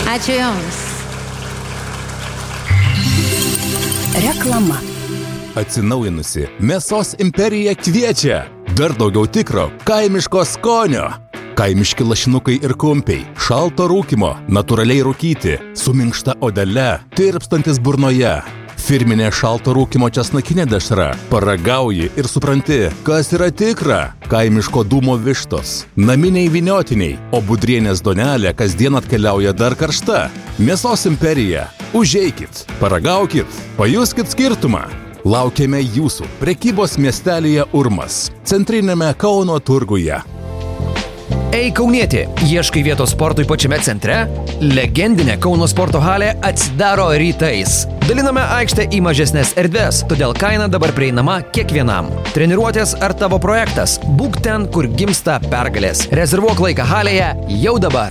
Ačiū Jums. Reklama. Atsinaujinusi Mėsos imperija kviečia dar daugiau tikro kaimiško skonio. Kaimiški lašinukai ir kumpiai, šalto rūkymo, natūraliai rūkyti, su minkšta odele, tirpstantis burnoje. Firminė šalto rūkymo česnakinė dešra. Paragauji ir supranti, kas yra tikra. Kaimiško dūmo vištos, naminiai vyniotiniai, o budrienės donelė kasdien atkeliauja dar karšta. Mėsos imperija. Užeikit, paragaukit, pajuskit skirtumą. Laukiame jūsų prekybos miestelyje Urmas, centrinėme Kauno turguje. Ei kaunieti, ieškai vietos sportui pačiame centre? Legendinė Kauno sporto halė atsidaro rytais. Daliname aikštę į mažesnės erdves, todėl kaina dabar prieinama kiekvienam. Treniruotės ar tavo projektas? Būk ten, kur gimsta pergalės. Rezervuok laiką halėje jau dabar.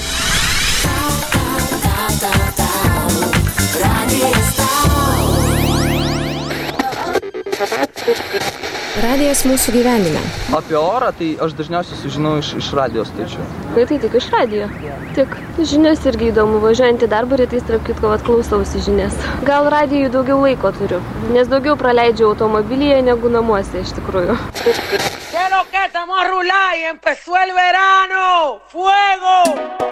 Radijas mūsų gyvenime. Apie orą tai aš dažniausiai sužinau iš radijos stočių. Tai tik iš radijo. Tik žinias irgi įdomu. Važiuojant į darbą rytais, tarp kitko, klausausi žinias. Gal radijui daugiau laiko turiu, nes daugiau praleidžiu automobilyje negu namuose iš tikrųjų. ¿Qué lo que estamos a rular y empezó el verano? ¡Fuego!